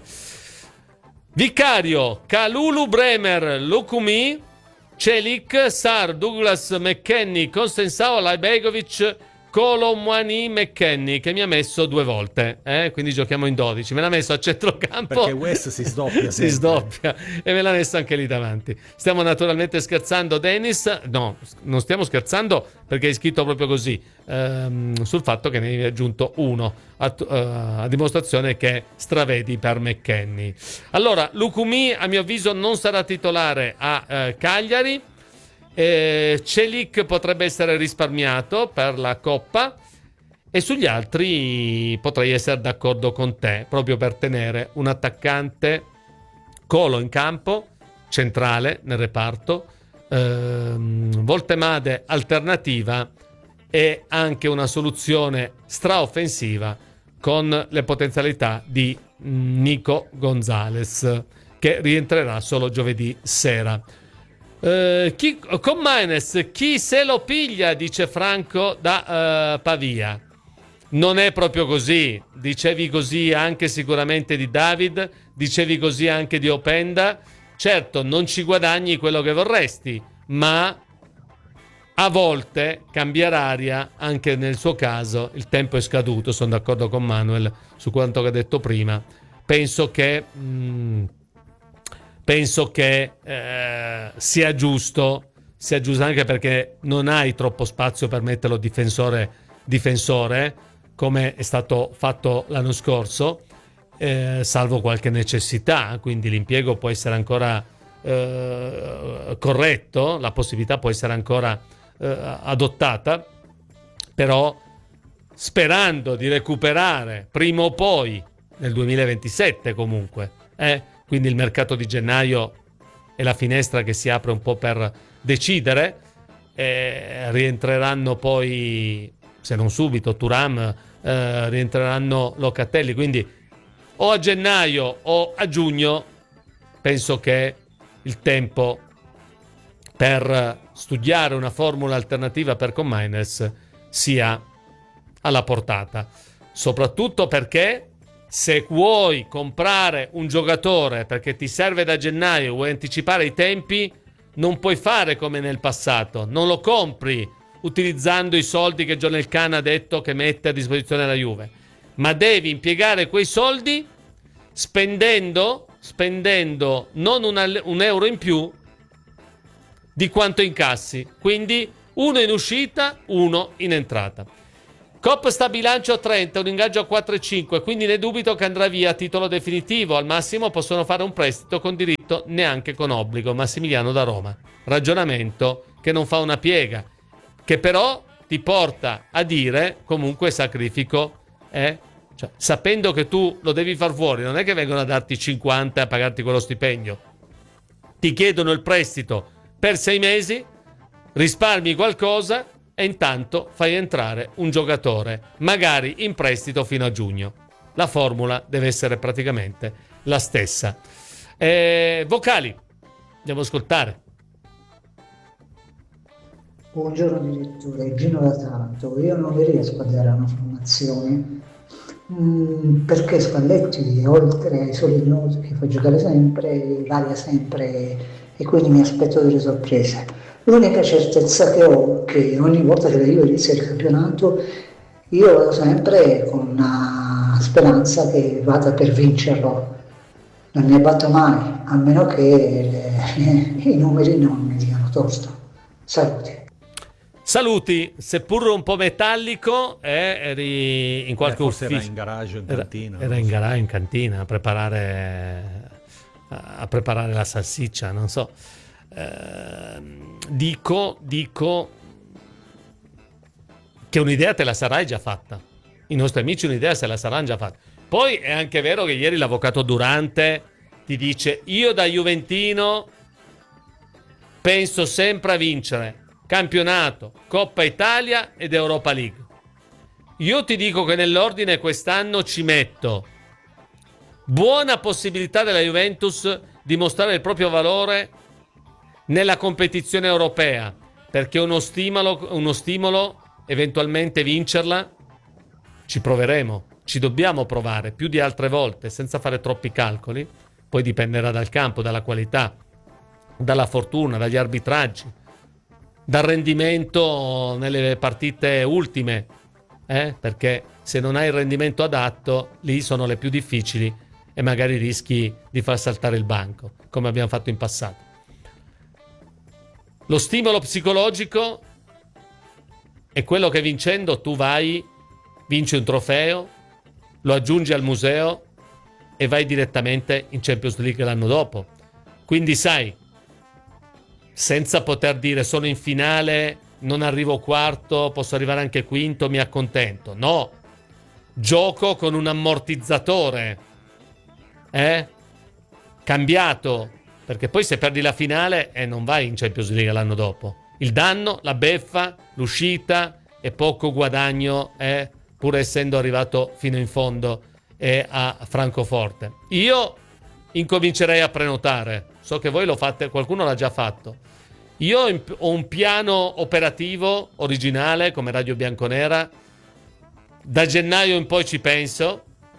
Vicario, Kalulu Bremer, Lukumi, Celik, Sar, Douglas, McKennie, Kostensao, Lajbegovic, Colomwani, McKennie, che mi ha messo due volte, eh? Quindi giochiamo in dodici. Me l'ha messo a centrocampo. Perché West si sdoppia. si sdoppia e me l'ha messo anche lì davanti. Stiamo naturalmente scherzando, Dennis. No, non stiamo scherzando, perché hai scritto proprio così, ehm, sul fatto che ne hai aggiunto uno a, uh, a dimostrazione che stravedi per McKennie. Allora, Lukumi a mio avviso non sarà titolare a uh, Cagliari. eh, Celik potrebbe essere risparmiato per la Coppa, e sugli altri potrei essere d'accordo con te, proprio per tenere un attaccante Colo in campo, centrale nel reparto, ehm, Voltemade alternativa, e anche una soluzione straoffensiva con le potenzialità di Nico Gonzalez, che rientrerà solo giovedì sera. Uh, chi, con Maines, chi se lo piglia, dice Franco da uh, Pavia. Non è proprio così. Dicevi così anche sicuramente di David, dicevi così anche di Openda. Certo, non ci guadagni quello che vorresti, ma a volte cambiare aria, anche nel suo caso. Il tempo è scaduto, sono d'accordo con Manuel su quanto che ha detto prima. Penso che mh, penso che eh, sia giusto, sia giusto, anche perché non hai troppo spazio per metterlo difensore difensore, come è stato fatto l'anno scorso, eh, salvo qualche necessità, quindi l'impiego può essere ancora eh, corretto, la possibilità può essere ancora eh, adottata, però sperando di recuperare prima o poi nel duemilaventisette comunque, eh, quindi il mercato di gennaio è la finestra che si apre un po' per decidere, eh, rientreranno poi, se non subito, Thuram, eh, rientreranno Locatelli, quindi o a gennaio o a giugno penso che il tempo per studiare una formula alternativa per Comaines sia alla portata, soprattutto perché se vuoi comprare un giocatore perché ti serve da gennaio, vuoi anticipare i tempi, non puoi fare come nel passato, non lo compri utilizzando i soldi che John Elkann ha detto che mette a disposizione la Juve, ma devi impiegare quei soldi spendendo, spendendo non una, un euro in più di quanto incassi, quindi uno in uscita, uno in entrata. Cop sta bilancio a trenta, un ingaggio a quattro virgola cinque, quindi ne dubito che andrà via a titolo definitivo. Al massimo possono fare un prestito con diritto, neanche con obbligo. Massimiliano da Roma. Ragionamento che non fa una piega, che però ti porta a dire comunque sacrifico, eh? Cioè, sapendo che tu lo devi far fuori, non è che vengono a darti cinquanta e a pagarti quello stipendio. Ti chiedono il prestito per sei mesi, risparmi qualcosa e intanto fai entrare un giocatore, magari in prestito fino a giugno. La formula deve essere praticamente la stessa. Eh, vocali, andiamo ad ascoltare. Buongiorno direttore, Gino da Taranto. Io non mi riesco a dare una formazione mm, perché Spalletti, oltre ai soliti noti che fa giocare sempre, varia sempre e quindi mi aspetto delle sorprese. L'unica certezza che ho è che ogni volta che la Juve inizia il campionato io vado sempre con una speranza che vada per vincerlo. Non ne batto mai, a meno che le, i numeri non mi diano tosto. Saluti. Saluti, seppur un po' metallico, eh, eri in qualche eh, forse ufficio. Era in garage o in Era, cantina. era in garage in cantina a preparare, a preparare la salsiccia, non so. Eh, dico, dico che un'idea te la sarai già fatta. I nostri amici un'idea se la saranno già fatta. Poi è anche vero che ieri l'avvocato Durante ti dice: io da juventino penso sempre a vincere campionato, Coppa Italia ed Europa League. Io ti dico che nell'ordine quest'anno ci metto buona possibilità della Juventus di mostrare il proprio valore nella competizione europea, perché uno stimolo, uno stimolo eventualmente vincerla ci proveremo, ci dobbiamo provare più di altre volte senza fare troppi calcoli. Poi dipenderà dal campo, dalla qualità, dalla fortuna, dagli arbitraggi, dal rendimento nelle partite ultime, eh? Perché se non hai il rendimento adatto lì sono le più difficili e magari rischi di far saltare il banco come abbiamo fatto in passato. Lo stimolo psicologico è quello che vincendo tu vai, vinci un trofeo, lo aggiungi al museo e vai direttamente in Champions League l'anno dopo. Quindi sai, senza poter dire sono in finale, non arrivo quarto, posso arrivare anche quinto, mi accontento. No, gioco con un ammortizzatore, eh? Cambiato, perché poi se perdi la finale eh, non vai in Champions League l'anno dopo. Il danno, la beffa, l'uscita e poco guadagno, eh, pur essendo arrivato fino in fondo eh, a Francoforte. Io incomincerei a prenotare. So che voi lo fate, qualcuno l'ha già fatto. Io ho un piano operativo originale come Radio Bianconera. Da gennaio in poi ci penso.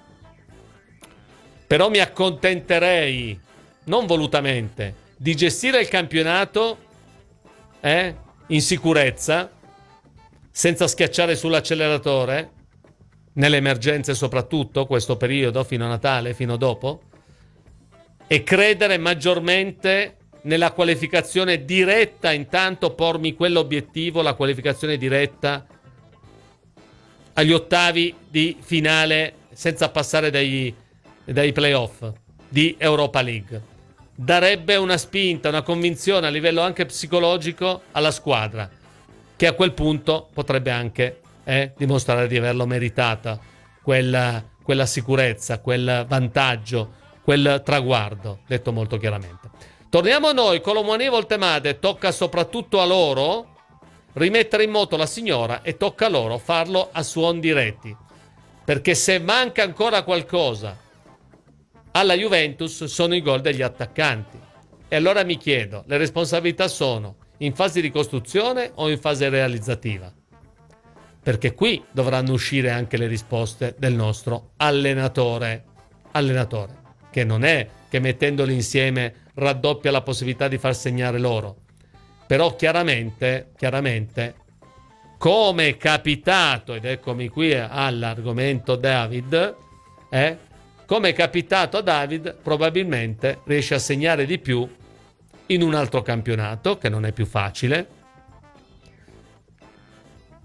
Però mi accontenterei, non volutamente, di gestire il campionato eh, in sicurezza, senza schiacciare sull'acceleratore, nelle emergenze soprattutto, questo periodo, fino a Natale, fino dopo, e credere maggiormente nella qualificazione diretta, intanto pormi quell'obiettivo, la qualificazione diretta agli ottavi di finale senza passare dai, dai playoff di Europa League. Darebbe una spinta, una convinzione a livello anche psicologico alla squadra, che a quel punto potrebbe anche eh, dimostrare di averlo meritata quella, quella sicurezza, quel vantaggio, quel traguardo, detto molto chiaramente. Torniamo a noi, Colomani e Voltemade. Tocca soprattutto a loro rimettere in moto la signora e tocca a loro farlo a suon diretti, perché se manca ancora qualcosa alla Juventus sono i gol degli attaccanti. E allora mi chiedo, le responsabilità sono in fase di costruzione o in fase realizzativa? Perché qui dovranno uscire anche le risposte del nostro allenatore, allenatore che non è che mettendoli insieme raddoppia la possibilità di far segnare loro. Però chiaramente, chiaramente, come è capitato, ed eccomi qui all'argomento David, eh, come è capitato a David, probabilmente riesce a segnare di più in un altro campionato, che non è più facile,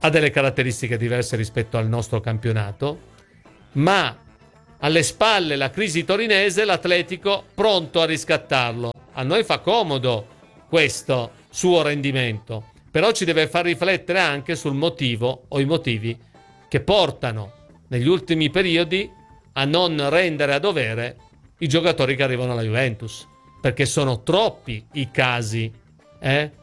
ha delle caratteristiche diverse rispetto al nostro campionato, ma alle spalle la crisi torinese, l'Atletico pronto a riscattarlo. A noi fa comodo questo suo rendimento, però ci deve far riflettere anche sul motivo o i motivi che portano negli ultimi periodi a non rendere a dovere i giocatori che arrivano alla Juventus, perché sono troppi i casi eh,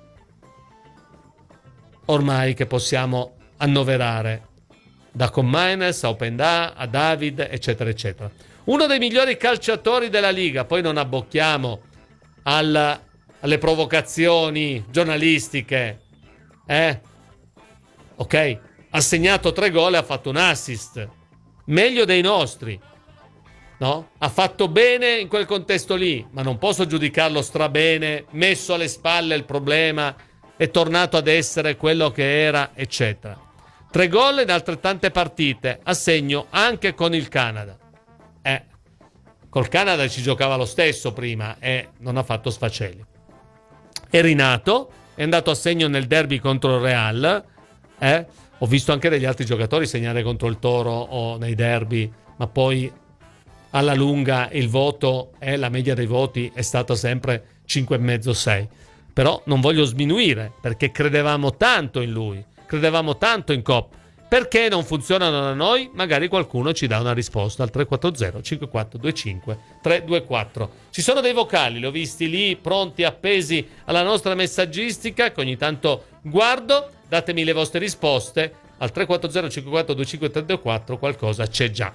ormai che possiamo annoverare, da Comaines a Openda a David, eccetera eccetera. Uno dei migliori calciatori della Liga, poi non abbocchiamo al, alle provocazioni giornalistiche, eh? Ok, ha segnato tre gol e ha fatto un assist, meglio dei nostri, no? Ha fatto bene in quel contesto lì, ma non posso giudicarlo strabene, messo alle spalle il problema, è tornato ad essere quello che era, eccetera. Tre gol in altrettante partite, a segno anche con il Canada. Eh, col Canada ci giocava lo stesso prima e non ha fatto sfaceli. È rinato, è andato a segno nel derby contro il Real. Eh? Ho visto anche degli altri giocatori segnare contro il Toro o nei derby, ma poi alla lunga il voto e la media dei voti è stata sempre cinque e mezzo sei. Però non voglio sminuire, perché credevamo tanto in lui, credevamo tanto in Cop. Perché non funzionano da noi? Magari qualcuno ci dà una risposta al tre quattro zero cinque quattro due cinque tre due quattro. Ci sono dei vocali, li ho visti lì pronti, appesi alla nostra messaggistica, che ogni tanto guardo. Datemi le vostre risposte al tre quattro zero cinque quattro due cinque tre due quattro, qualcosa c'è già.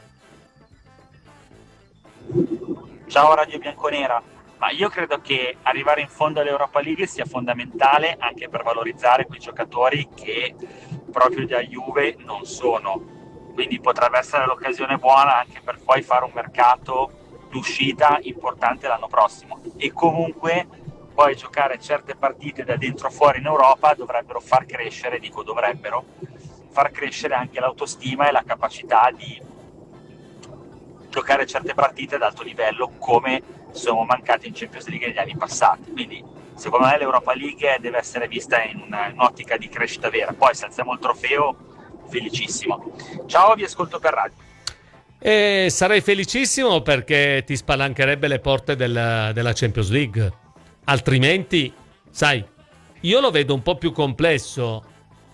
Ciao Radio Bianconera. Ma io credo che arrivare in fondo all'Europa League sia fondamentale anche per valorizzare quei giocatori che proprio da Juve non sono. Quindi potrebbe essere l'occasione buona anche per poi fare un mercato d'uscita importante l'anno prossimo. E comunque poi giocare certe partite da dentro fuori in Europa dovrebbero far crescere, dico dovrebbero, far crescere anche l'autostima e la capacità di giocare certe partite ad alto livello come sono mancati in Champions League negli anni passati. Quindi secondo me l'Europa League deve essere vista in, una, in un'ottica di crescita vera. Poi se alziamo il trofeo, felicissimo. Ciao, vi ascolto per radio. E sarei felicissimo perché ti spalancherebbe le porte del, della Champions League. Altrimenti, sai, io lo vedo un po' più complesso,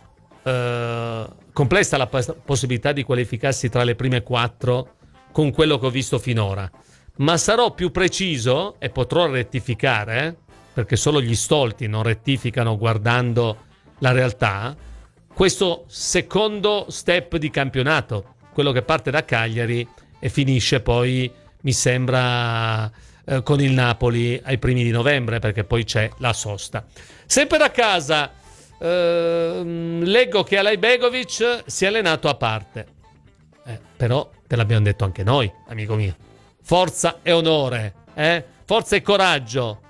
eh, complessa la pos- possibilità di qualificarsi tra le prime quattro con quello che ho visto finora. Ma sarò più preciso e potrò rettificare, eh, perché solo gli stolti non rettificano guardando la realtà, questo secondo step di campionato, quello che parte da Cagliari e finisce poi, mi sembra, eh, con il Napoli ai primi di novembre, perché poi c'è la sosta. Sempre da casa, eh, leggo che Alay Begovic si è allenato a parte. Eh, però te l'abbiamo detto anche noi, amico mio. Forza e onore, eh? Forza e coraggio.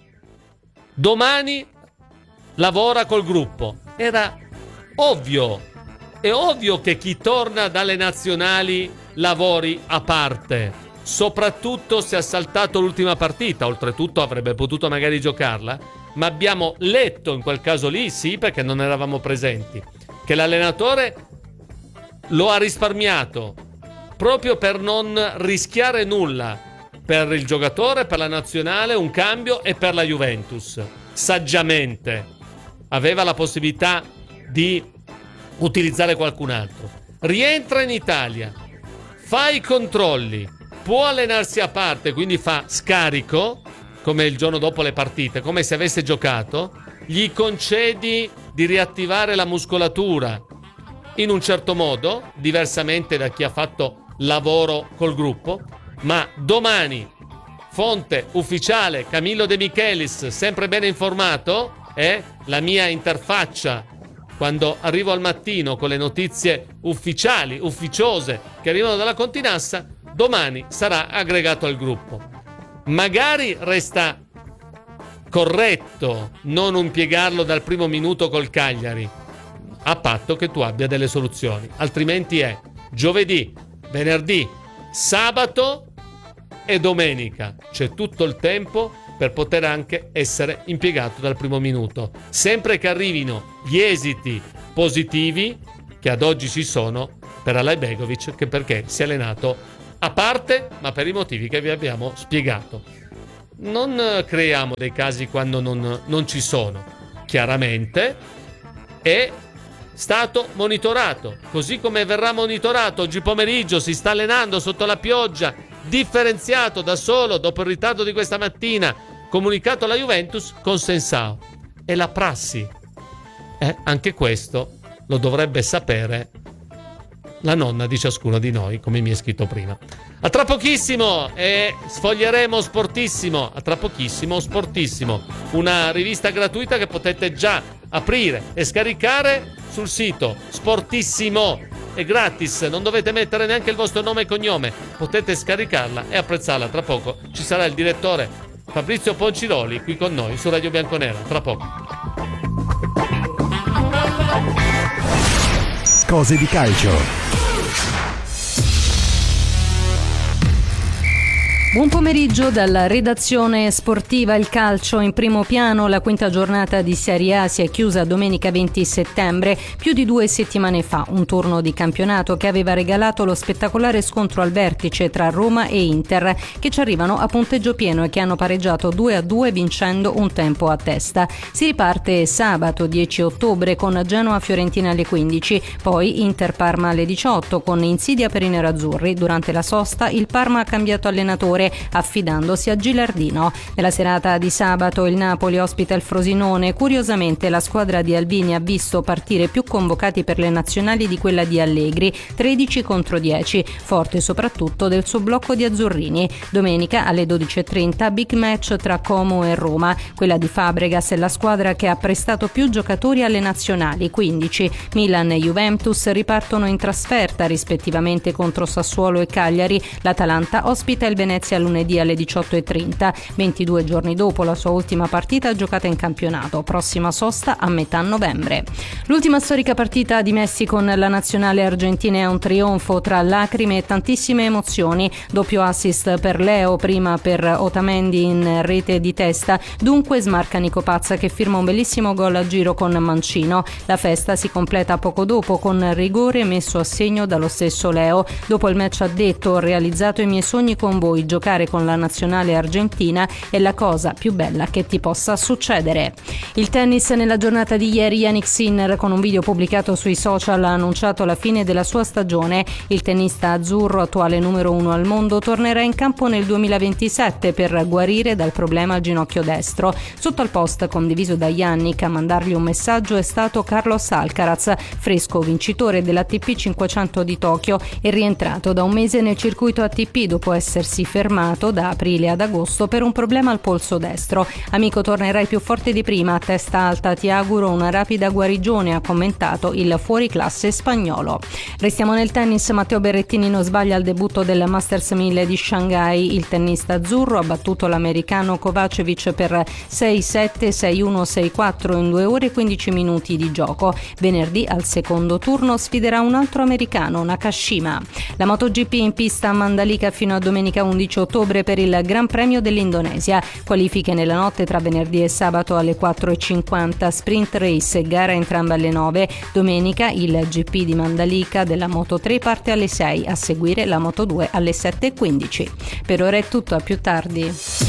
Domani lavora col gruppo. Era ovvio, è ovvio che chi torna dalle nazionali lavori a parte, soprattutto se ha saltato l'ultima partita. Oltretutto avrebbe potuto magari giocarla, ma abbiamo letto in quel caso lì, sì, perché non eravamo presenti, che l'allenatore lo ha risparmiato proprio per non rischiare nulla per il giocatore, per la nazionale, un cambio, e per la Juventus. Saggiamente aveva la possibilità di utilizzare qualcun altro. Rientra in Italia, fa i controlli, può allenarsi a parte, quindi fa scarico come il giorno dopo le partite, come se avesse giocato, gli concedi di riattivare la muscolatura in un certo modo, diversamente da chi ha fatto lavoro col gruppo. Ma domani, fonte ufficiale Camillo De Michelis, sempre ben informato, è la mia interfaccia quando arrivo al mattino con le notizie ufficiali, ufficiose che arrivano dalla Continassa, domani sarà aggregato al gruppo. Magari resta corretto non impiegarlo dal primo minuto col Cagliari, a patto che tu abbia delle soluzioni, altrimenti è giovedì, venerdì, sabato e domenica. C'è tutto il tempo per poter anche essere impiegato dal primo minuto, sempre che arrivino gli esiti positivi che ad oggi ci sono per Alajbegovic, che perché si è allenato a parte, ma per i motivi che vi abbiamo spiegato. Non creiamo dei casi quando non, non ci sono. Chiaramente è stato monitorato, così come verrà monitorato oggi pomeriggio. Si sta allenando sotto la pioggia, differenziato da solo dopo il ritardo di questa mattina, comunicato alla Juventus con Sensao. È la prassi. Eh, anche questo lo dovrebbe sapere la nonna di ciascuno di noi, come mi è scritto prima. A tra pochissimo e sfoglieremo Sportissimo, a tra pochissimo Sportissimo, una rivista gratuita che potete già aprire e scaricare sul sito Sportissimo. È gratis, non dovete mettere neanche il vostro nome e cognome, potete scaricarla e apprezzarla. Tra poco ci sarà il direttore Fabrizio Ponciroli qui con noi su Radio Bianconera, tra poco. Cose di calcio. Buon pomeriggio dalla redazione sportiva. Il calcio in primo piano. La quinta giornata di Serie A si è chiusa domenica venti settembre, più di due settimane fa. Un turno di campionato che aveva regalato lo spettacolare scontro al vertice tra Roma e Inter, che ci arrivano a punteggio pieno e che hanno pareggiato due a due vincendo un tempo a testa. Si riparte sabato dieci ottobre con Genoa-Fiorentina alle quindici, poi Inter-Parma alle diciotto con insidia per i nerazzurri. Durante la sosta il Parma ha cambiato allenatore, affidandosi a Gilardino. Nella serata di sabato il Napoli ospita il Frosinone. Curiosamente la squadra di Albini ha visto partire più convocati per le nazionali di quella di Allegri, tredici contro dieci, forte soprattutto del suo blocco di azzurrini. Domenica alle dodici e trenta big match tra Como e Roma. Quella di Fabregas è la squadra che ha prestato più giocatori alle nazionali, quindici. Milan e Juventus ripartono in trasferta rispettivamente contro Sassuolo e Cagliari. L'Atalanta ospita il Venezia lunedì alle diciotto e trenta, ventidue giorni dopo la sua ultima partita giocata in campionato. Prossima sosta a metà novembre. L'ultima storica partita di Messi con la nazionale argentina è un trionfo tra lacrime e tantissime emozioni. Doppio assist per Leo, prima per Otamendi in rete di testa, dunque smarca Nico Pazza che firma un bellissimo gol a giro con Mancino. La festa si completa poco dopo con rigore messo a segno dallo stesso Leo. Dopo il match ha detto: ho realizzato i miei sogni con voi, giocare con la nazionale argentina è la cosa più bella che ti possa succedere. Il tennis nella giornata di ieri. Jannik Sinner, con un video pubblicato sui social, ha annunciato la fine della sua stagione. Il tennista azzurro, attuale numero uno al mondo, tornerà in campo nel duemilaventisette per guarire dal problema al ginocchio destro. Sotto al post condiviso da Jannik a mandargli un messaggio è stato Carlos Alcaraz, fresco vincitore dell'A T P cinquecento di Tokyo e rientrato da un mese nel circuito A T P dopo essersi fermato da aprile ad agosto per un problema al polso destro. Amico, tornerai più forte di prima, a testa alta, ti auguro una rapida guarigione, ha commentato il fuoriclasse spagnolo. Restiamo nel tennis. Matteo Berrettini non sbaglia al debutto del Masters mille di Shanghai. Il tennista azzurro ha battuto l'americano Kovacevic per sei sette, sei uno, sei quattro in due ore e quindici minuti di gioco. Venerdì al secondo turno sfiderà un altro americano, Nakashima. La MotoGP in pista a Mandalika fino a domenica undici ottobre per il Gran Premio dell'Indonesia. Qualifiche nella notte tra venerdì e sabato alle quattro e cinquanta, sprint race e gara entrambe alle nove. Domenica il G P di Mandalika della Moto tre parte alle sei, a seguire la Moto due alle sette e quindici. Per ora è tutto, a più tardi.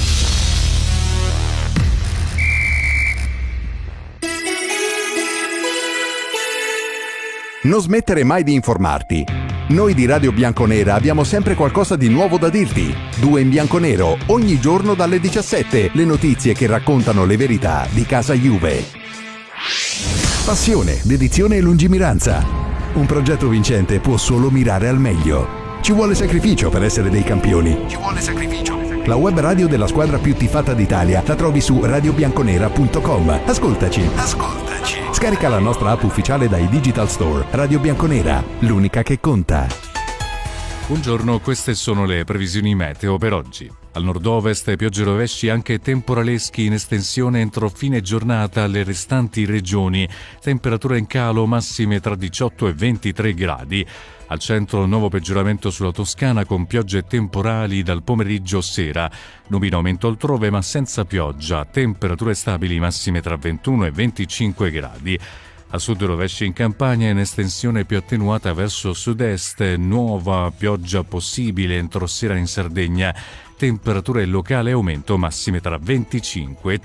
Non smettere mai di informarti. Noi di Radio Bianconera abbiamo sempre qualcosa di nuovo da dirti. Due in bianconero, ogni giorno dalle diciassette, le notizie che raccontano le verità di casa Juve. Passione, dedizione e lungimiranza. Un progetto vincente può solo mirare al meglio. Ci vuole sacrificio per essere dei campioni. Ci vuole sacrificio. La web radio della squadra più tifata d'Italia la trovi su radio bianconera punto com. Ascoltaci. Ascoltaci. Scarica la nostra app ufficiale dai Digital Store. Radio Bianconera, l'unica che conta. Buongiorno, queste sono le previsioni meteo per oggi. Al nord-ovest piogge e rovesci anche temporaleschi in estensione entro fine giornata alle restanti regioni. Temperature in calo, massime tra diciotto e ventitré gradi. Al centro nuovo peggioramento sulla Toscana con piogge temporali dal pomeriggio sera. Nubi in aumento altrove ma senza pioggia. Temperature stabili, massime tra ventuno e venticinque gradi. A sud rovesci in Campania, in estensione più attenuata verso sud-est, nuova pioggia possibile entro sera in Sardegna. Temperature locali aumento, massime tra venticinque e